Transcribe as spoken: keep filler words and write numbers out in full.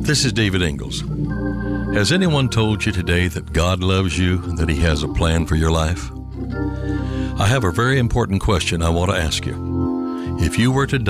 This is David Ingalls. Has anyone told you today that God loves you and that He has a plan for your life? I have a very important question I want to ask you. If you were to die